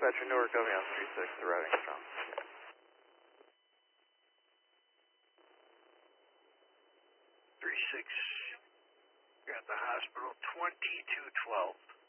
Dispatcher Newark, going on 36, arriving strong. 36, you're at the hospital, 2212.